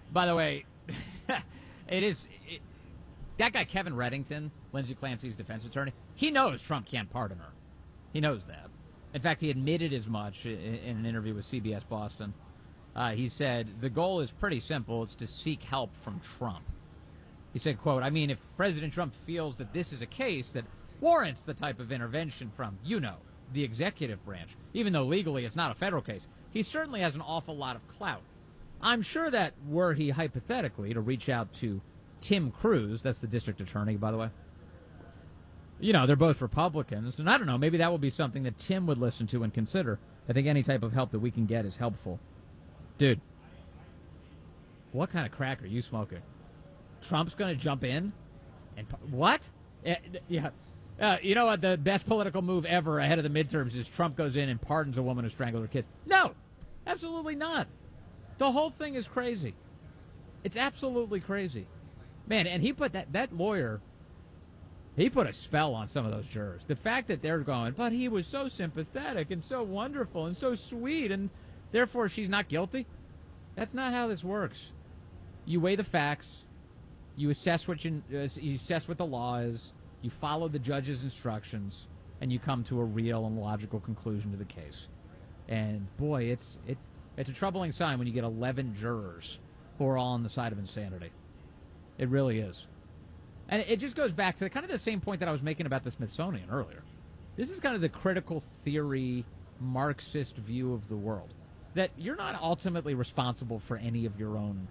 By the way, that guy Kevin Reddington, Lindsey Clancy's defense attorney, he knows Trump can't pardon her. He knows that. In fact, he admitted as much in an interview with CBS Boston. He said, the goal is pretty simple. It's to seek help from Trump. He said, quote, I mean, if President Trump feels that this is a case that warrants the type of intervention from, the executive branch, even though legally it's not a federal case, he certainly has an awful lot of clout. I'm sure that were he hypothetically to reach out to Tim Cruz, that's the district attorney, by the way. They're both Republicans, and I don't know, maybe that would be something that Tim would listen to and consider. I think any type of help that we can get is helpful. Dude, what kind of crack are you smoking? Trump's going to jump in? And what? Yeah. You know what? The best political move ever ahead of the midterms is Trump goes in and pardons a woman who strangled her kids. No, absolutely not. The whole thing is crazy. It's absolutely crazy. Man, and he put that lawyer, he put a spell on some of those jurors. The fact that they're going, but he was so sympathetic and so wonderful and so sweet, and therefore she's not guilty. That's not how this works. You weigh the facts. You assess what the law is. You follow the judge's instructions, and you come to a real and logical conclusion to the case. And boy, it's a troubling sign when you get 11 jurors who are all on the side of insanity. It really is. And it just goes back to kind of the same point that I was making about the Smithsonian earlier. This is kind of the critical theory, Marxist view of the world. That you're not ultimately responsible for any of your own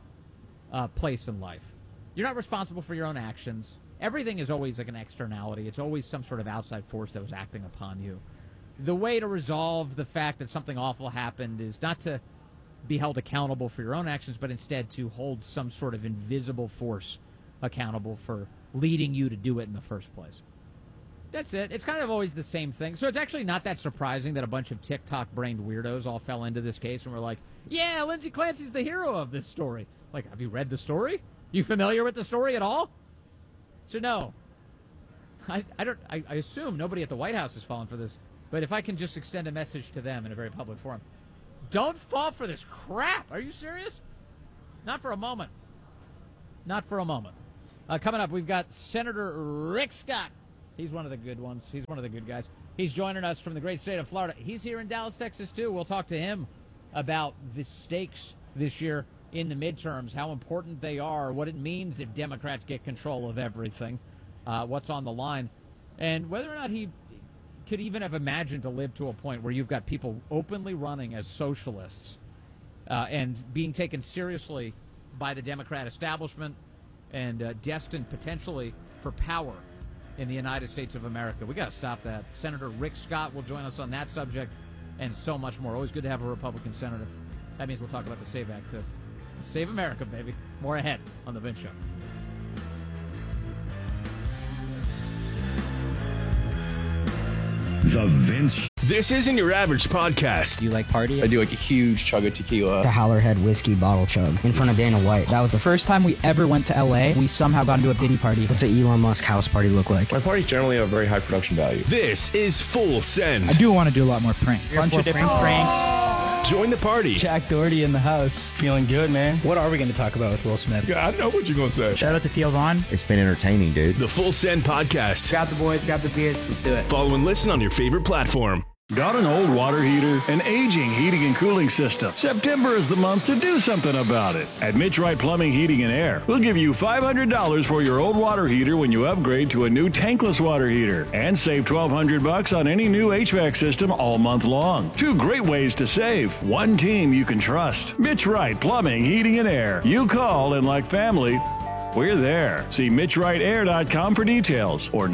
place in life. You're not responsible for your own actions. Everything is always like an externality. It's always some sort of outside force that was acting upon you. The way to resolve the fact that something awful happened is not to be held accountable for your own actions, but instead to hold some sort of invisible force accountable for leading you to do it in the first place. That's it. It's kind of always the same thing. So it's actually not that surprising that a bunch of TikTok-brained weirdos all fell into this case and were like, yeah, Lindsey Clancy's the hero of this story. Like, have you read the story? You familiar with the story at all? So no. I assume nobody at the White House has fallen for this, but if I can just extend a message to them in a very public forum, don't fall for this crap. Are you serious? Not for a moment. Not for a moment. Coming up, we've got Senator Rick Scott. He's one of the good ones. He's one of the good guys. He's joining us from the great state of Florida. He's here in Dallas, Texas, too. We'll talk to him about the stakes this year in the midterms, how important they are, what it means if Democrats get control of everything, what's on the line, and whether or not he could even have imagined to live to a point where you've got people openly running as socialists and being taken seriously by the Democrat establishment and destined potentially for power in the United States of America. We got to stop that. Senator Rick Scott will join us on that subject and so much more. Always good to have a Republican senator. That means we'll talk about the SAVE Act, too. Save America, baby. More ahead on The Vince Show. The Vince. This isn't your average podcast. Do you like party? I do like a huge chug of tequila. The Howlerhead whiskey bottle chug in front of Dana White. That was the first time we ever went to LA. We somehow got into a Diddy party. What's an Elon Musk house party look like? My parties generally have very high production value. This is Full Send. I do want to do a lot more pranks. Bunch of different pranks. Join the party. Jack Doherty in the house. Feeling good, man. What are we going to talk about with Will Smith? Yeah, I know what you're going to say. Shout out to Theo Vaughn. It's been entertaining, dude. The Full Send Podcast. Grab the boys, grab the beers, let's do it. Follow and listen on your favorite platform. Got an old water heater? An aging heating and cooling system? September is the month to do something about it. At Mitch Wright Plumbing, Heating and Air, we'll give you $500 for your old water heater when you upgrade to a new tankless water heater. And save $1,200 on any new HVAC system all month long. Two great ways to save. One team you can trust. Mitch Wright Plumbing, Heating and Air. You call and like family, we're there. See MitchWrightAir.com for details or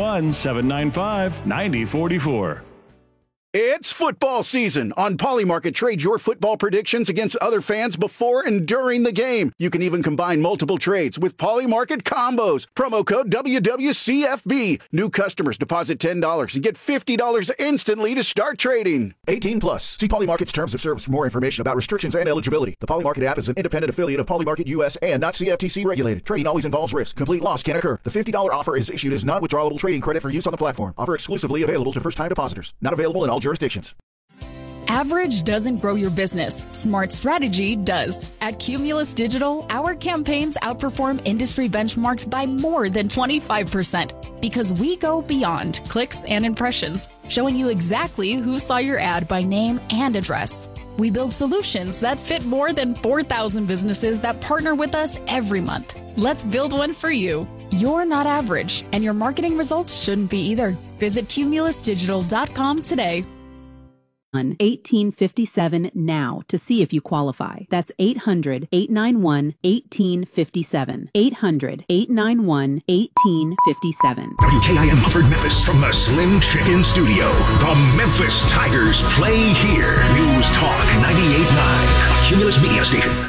901-795-9044. It's football season. On Polymarket, trade your football predictions against other fans before and during the game. You can even combine multiple trades with Polymarket combos. Promo code WWCFB. New customers deposit $10 and get $50 instantly to start trading. 18 plus. See Polymarket's terms of service for more information about restrictions and eligibility. The Polymarket app is an independent affiliate of Polymarket US and not CFTC regulated. Trading always involves risk. Complete loss can occur. The $50 offer is issued as non-withdrawable trading credit for use on the platform. Offer exclusively available to first-time depositors. Not available in all jurisdictions. Average doesn't grow your business. Smart strategy does. At Cumulus Digital, our campaigns outperform industry benchmarks by more than 25% because we go beyond clicks and impressions, showing you exactly who saw your ad by name and address. We build solutions that fit more than 4,000 businesses that partner with us every month. Let's build one for you. You're not average, and your marketing results shouldn't be either. Visit cumulusdigital.com today. 1857 now to see if you qualify. That's 800-891-1857. 800-891-1857. WKIM offered Memphis from the Slim Chicken Studio. The Memphis Tigers play here. News Talk 98.9, a Cumulus Media station.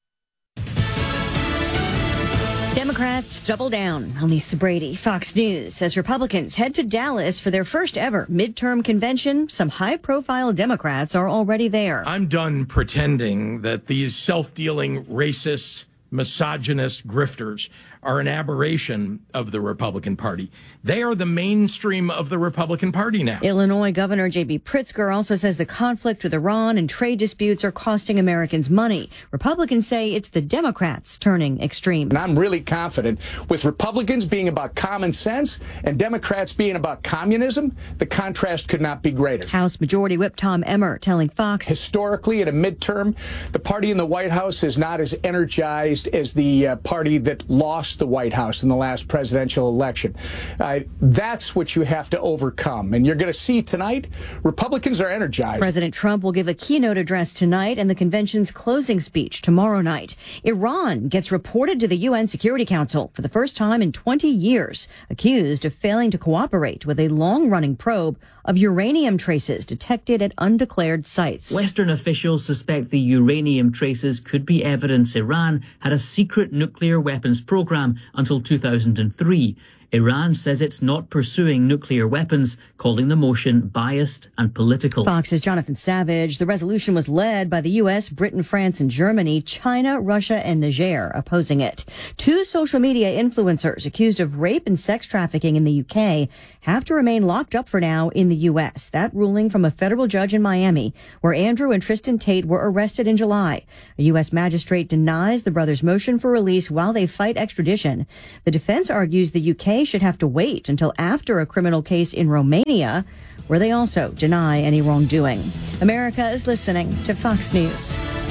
Democrats double down on Lisa Brady. Fox News says Republicans head to Dallas for their first ever midterm convention. Some high-profile Democrats are already there. I'm done pretending that these self-dealing, racist, misogynist grifters are an aberration of the Republican Party. They are the mainstream of the Republican Party now. Illinois Governor J.B. Pritzker also says the conflict with Iran and trade disputes are costing Americans money. Republicans say it's the Democrats turning extreme. And I'm really confident with Republicans being about common sense and Democrats being about communism, the contrast could not be greater. House Majority Whip Tom Emmer telling Fox, historically, at a midterm, the party in the White House is not as energized as the party that lost the White House in the last presidential election. That's what you have to overcome. And you're going to see tonight, Republicans are energized. President Trump will give a keynote address tonight and the convention's closing speech tomorrow night. Iran gets reported to the UN Security Council for the first time in 20 years, accused of failing to cooperate with a long-running probe of uranium traces detected at undeclared sites. Western officials suspect the uranium traces could be evidence Iran had a secret nuclear weapons program until 2003. Iran says it's not pursuing nuclear weapons, calling the motion biased and political. Fox's Jonathan Savage. The resolution was led by the U.S., Britain, France, and Germany. China, Russia, and Niger opposing it. 2 social media influencers accused of rape and sex trafficking in the U.K. have to remain locked up for now in the U.S. That ruling from a federal judge in Miami, where Andrew and Tristan Tate were arrested in July. A U.S. magistrate denies the brothers' motion for release while they fight extradition. The defense argues the U.K. should have to wait until after a criminal case in Romania, where they also deny any wrongdoing. America is listening to Fox News.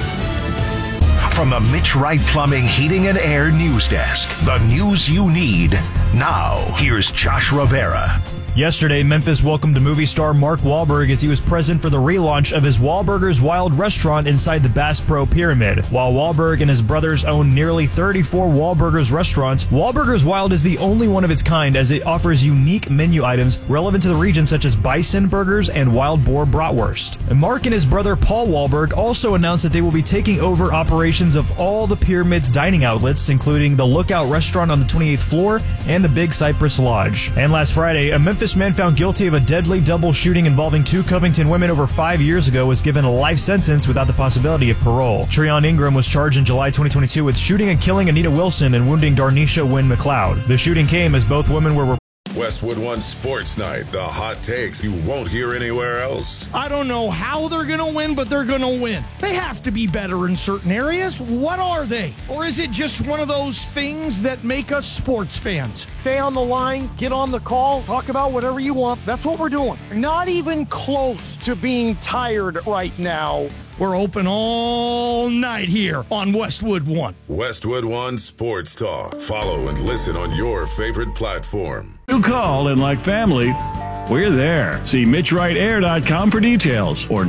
From the Mitch Wright Plumbing, Heating, and Air News Desk, the news you need. Now, here's Josh Rivera. Yesterday, Memphis welcomed movie star Mark Wahlberg as he was present for the relaunch of his Wahlburgers Wild restaurant inside the Bass Pro Pyramid. While Wahlberg and his brothers own nearly 34 Wahlburgers restaurants, Wahlburgers Wild is the only one of its kind as it offers unique menu items relevant to the region such as bison burgers and wild boar bratwurst. And Mark and his brother Paul Wahlberg also announced that they will be taking over operations of all the Pyramid's dining outlets, including the Lookout restaurant on the 28th floor and the Big Cypress Lodge. And last Friday, a Memphis man found guilty of a deadly double shooting involving 2 Covington women over 5 years ago was given a life sentence without the possibility of parole. Treon Ingram was charged in July 2022 with shooting and killing Anita Wilson and wounding Darnisha Wynn McLeod. The shooting came as both women were Westwood One Sports Night, the hot takes you won't hear anywhere else. I don't know how they're going to win, but they're going to win. They have to be better in certain areas. What are they? Or is it just one of those things that make us sports fans? Stay on the line, get on the call, talk about whatever you want. That's what we're doing. Not even close to being tired right now. We're open all night here on Westwood One. Westwood One Sports Talk. Follow and listen on your favorite platform. You call and like family, we're there. See MitchWrightAir.com for details or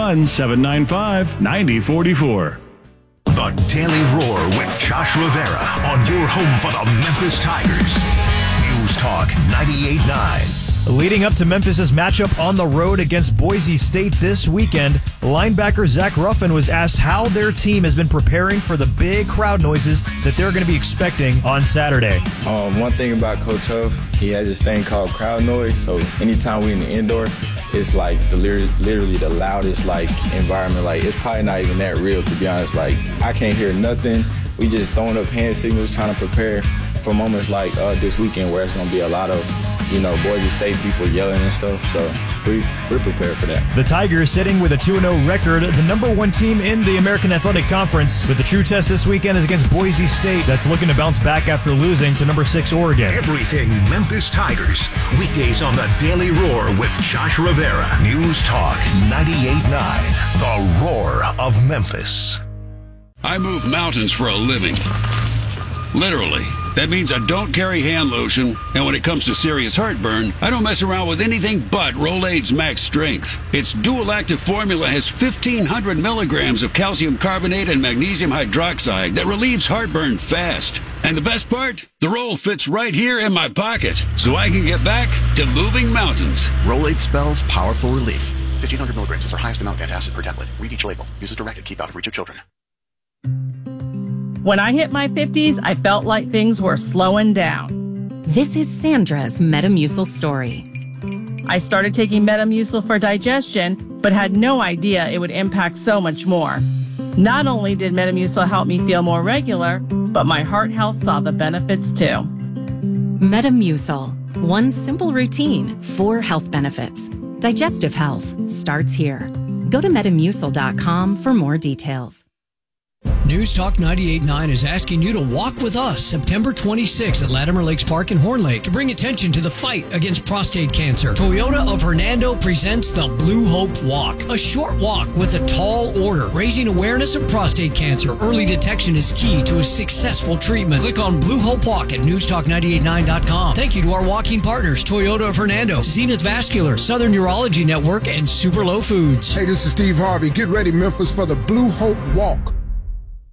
901-795-9044. The Daily Roar with Josh Rivera on your home for the Memphis Tigers. News Talk 98.9. Leading up to Memphis's matchup on the road against Boise State this weekend, linebacker Zach Ruffin was asked how their team has been preparing for the big crowd noises that they're going to be expecting on Saturday. One thing about Coach Huff, he has this thing called crowd noise. So anytime we're in the indoor, it's like literally the loudest environment. It's probably not even that real, to be honest. I can't hear nothing. We just throwing up hand signals, trying to prepare. for moments like this weekend where it's going to be a lot of, Boise State people yelling and stuff. So we're prepared for that. The Tigers sitting with a 2-0 record, the number 1 team in the American Athletic Conference. But the true test this weekend is against Boise State, that's looking to bounce back after losing to number 6 Oregon. Everything Memphis Tigers. Weekdays on the Daily Roar with Josh Rivera. News Talk 98.9. The Roar of Memphis. I move mountains for a living. Literally. That means I don't carry hand lotion, and when it comes to serious heartburn, I don't mess around with anything but Rolaids Max Strength. Its dual-active formula has 1,500 milligrams of calcium carbonate and magnesium hydroxide that relieves heartburn fast. And the best part? The roll fits right here in my pocket, so I can get back to moving mountains. Rolaids spells powerful relief. 1,500 milligrams is our highest amount of antacid per tablet. Read each label. Use as directed. Keep out of reach of children. When I hit my 50s, I felt like things were slowing down. This is Sandra's Metamucil story. I started taking Metamucil for digestion, but had no idea it would impact so much more. Not only did Metamucil help me feel more regular, but my heart health saw the benefits too. Metamucil. One simple routine, 4 health benefits. Digestive health starts here. Go to Metamucil.com for more details. News Talk 98.9 is asking you to walk with us September 26th at Latimer Lakes Park in Horn Lake to bring attention to the fight against prostate cancer. Toyota of Hernando presents the Blue Hope Walk, a short walk with a tall order, raising awareness of prostate cancer. Early detection is key to a successful treatment. Click on Blue Hope Walk at newstalk989.com. Thank you to our walking partners, Toyota of Hernando, Zenith Vascular, Southern Urology Network, and Super Low Foods. Hey, this is Steve Harvey. Get ready, Memphis, for the Blue Hope Walk.